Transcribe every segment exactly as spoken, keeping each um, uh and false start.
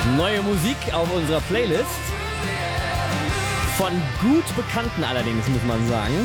Neue Musik auf unserer Playlist. Von gut Bekannten allerdings, muss man sagen.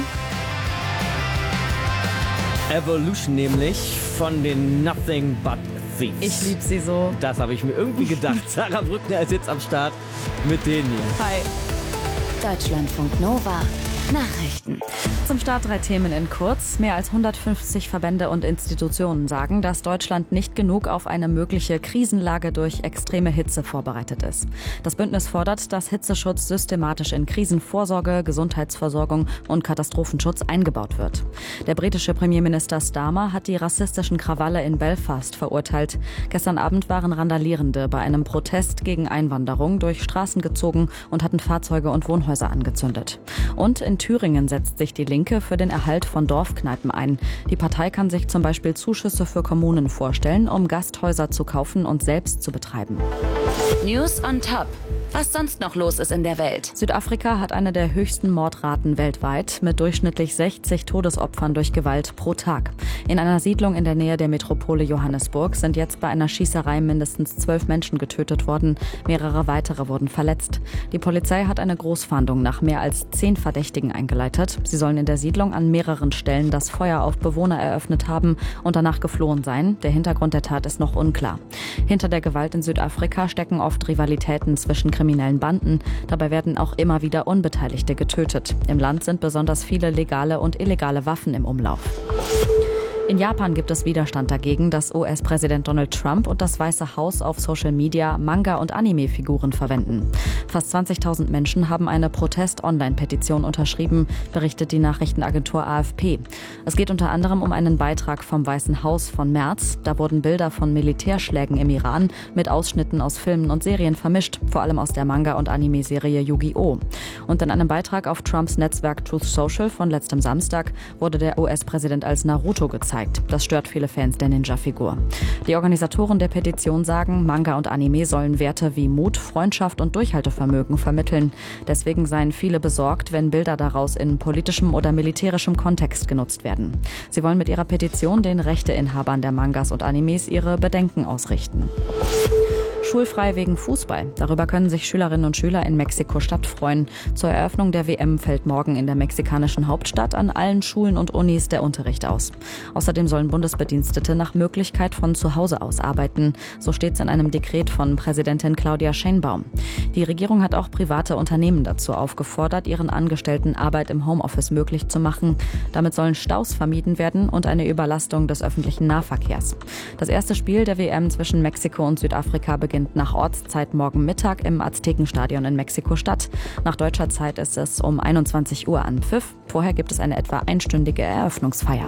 Evolution nämlich von den Nothing But Thieves. Ich liebe sie so. Das habe ich mir irgendwie gedacht. Sarah Brückner ist jetzt am Start mit denen hier. Hi. Deutschlandfunk Nova. Nachrichten. Zum Start drei Themen in kurz. Mehr als hundertfünfzig Verbände und Institutionen sagen, dass Deutschland nicht genug auf eine mögliche Krisenlage durch extreme Hitze vorbereitet ist. Das Bündnis fordert, dass Hitzeschutz systematisch in Krisenvorsorge, Gesundheitsversorgung und Katastrophenschutz eingebaut wird. Der britische Premierminister Starmer hat die rassistischen Krawalle in Belfast verurteilt. Gestern Abend waren Randalierende bei einem Protest gegen Einwanderung durch Straßen gezogen und hatten Fahrzeuge und Wohnhäuser angezündet. Und in Thüringen setzt sich die Linke für den Erhalt von Dorfkneipen ein. Die Partei kann sich zum Beispiel Zuschüsse für Kommunen vorstellen, um Gasthäuser zu kaufen und selbst zu betreiben. News on top. Was sonst noch los ist in der Welt. Südafrika hat eine der höchsten Mordraten weltweit mit durchschnittlich sechzig Todesopfern durch Gewalt pro Tag. In einer Siedlung in der Nähe der Metropole Johannesburg sind jetzt bei einer Schießerei mindestens zwölf Menschen getötet worden. Mehrere weitere wurden verletzt. Die Polizei hat eine Großfahndung nach mehr als zehn Verdächtigen eingeleitet. Sie sollen in der Siedlung an mehreren Stellen das Feuer auf Bewohner eröffnet haben und danach geflohen sein. Der Hintergrund der Tat ist noch unklar. Hinter der Gewalt in Südafrika stecken oft Rivalitäten zwischen kriminellen Banden. Dabei werden auch immer wieder Unbeteiligte getötet. Im Land sind besonders viele legale und illegale Waffen im Umlauf. In Japan gibt es Widerstand dagegen, dass U S-Präsident Donald Trump und das Weiße Haus auf Social Media Manga- und Anime-Figuren verwenden. Fast zwanzigtausend Menschen haben eine Protest-Online-Petition unterschrieben, berichtet die Nachrichtenagentur A F P. Es geht unter anderem um einen Beitrag vom Weißen Haus von März. Da wurden Bilder von Militärschlägen im Iran mit Ausschnitten aus Filmen und Serien vermischt, vor allem aus der Manga- und Anime-Serie Yu-Gi-Oh! Und in einem Beitrag auf Trumps Netzwerk Truth Social von letztem Samstag wurde der U S-Präsident als Naruto gezeigt. Das stört viele Fans der Ninja-Figur. Die Organisatoren der Petition sagen, Manga und Anime sollen Werte wie Mut, Freundschaft und Durchhaltevermögen vermitteln. Deswegen seien viele besorgt, wenn Bilder daraus in politischem oder militärischem Kontext genutzt werden. Sie wollen mit ihrer Petition den Rechteinhabern der Mangas und Animes ihre Bedenken ausrichten. Schulfrei wegen Fußball. Darüber können sich Schülerinnen und Schüler in Mexiko-Stadt freuen. Zur Eröffnung der W M fällt morgen in der mexikanischen Hauptstadt an allen Schulen und Unis der Unterricht aus. Außerdem sollen Bundesbedienstete nach Möglichkeit von zu Hause aus arbeiten. So steht es in einem Dekret von Präsidentin Claudia Sheinbaum. Die Regierung hat auch private Unternehmen dazu aufgefordert, ihren Angestellten Arbeit im Homeoffice möglich zu machen. Damit sollen Staus vermieden werden und eine Überlastung des öffentlichen Nahverkehrs. Das erste Spiel der W M zwischen Mexiko und Südafrika beginnt nach Ortszeit morgen Mittag im Aztekenstadion in Mexiko-Stadt. Nach deutscher Zeit ist es um einundzwanzig Uhr Anpfiff. Vorher gibt es eine etwa einstündige Eröffnungsfeier.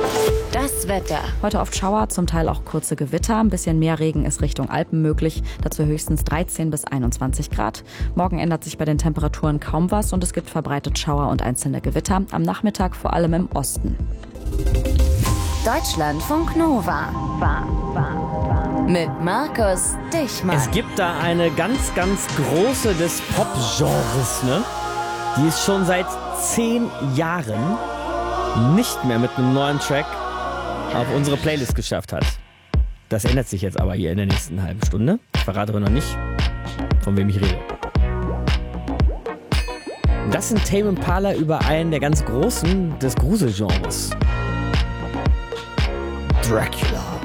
Das Wetter. Heute oft Schauer, zum Teil auch kurze Gewitter. Ein bisschen mehr Regen ist Richtung Alpen möglich. Dazu höchstens dreizehn bis einundzwanzig Grad. Morgen ändert sich bei den Temperaturen kaum was und es gibt verbreitet Schauer und einzelne Gewitter. Am Nachmittag vor allem im Osten. Deutschlandfunk Nova. War, war, war. Mit Markus Dichmann. Es gibt da eine ganz, ganz große des Pop-Genres, ne? Die es schon seit zehn Jahren nicht mehr mit einem neuen Track auf unsere Playlist geschafft hat. Das ändert sich jetzt aber hier in der nächsten halben Stunde. Ich verrate aber noch nicht, von wem ich rede. Das sind Tame Impala über einen der ganz großen des Gruselgenres. Dracula.